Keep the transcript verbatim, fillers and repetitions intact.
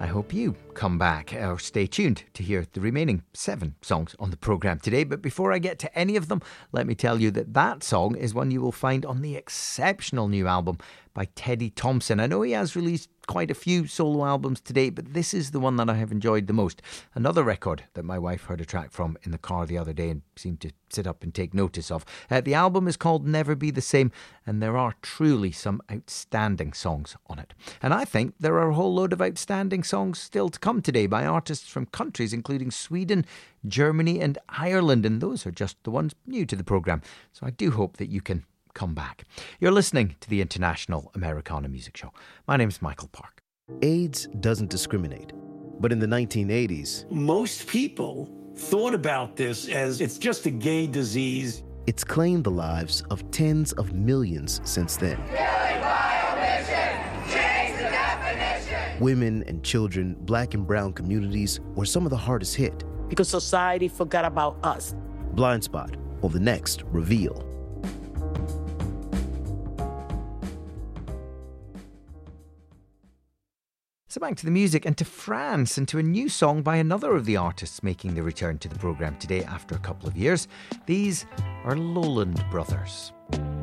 I hope you come back or stay tuned to hear the remaining seven songs on the programme today. But before I get to any of them, let me tell you that that song is one you will find on the exceptional new album by Teddy Thompson. I know he has released quite a few solo albums to date, but this is the one that I have enjoyed the most. Another record that my wife heard a track from in the car the other day and seemed to sit up and take notice of. Uh, the album is called Never Be the Same, and there are truly some outstanding songs on it. And I think there are a whole load of outstanding songs still to come today by artists from countries including Sweden, Germany and Ireland, and those are just the ones new to the programme. So I do hope that you can come back. You're listening to the International Americana Music Show. My name's Michael Park. AIDS doesn't discriminate, but in the nineteen eighties, most people thought about this as it's just a gay disease. It's claimed the lives of tens of millions since then. Killing by omission! Change the definition! Women and children, black and brown communities were some of the hardest hit. Because society forgot about us. Blind Spot on the next Reveal. So back to the music and to France and to a new song by another of the artists making the return to the programme today after a couple of years. These are Lowland Brothers.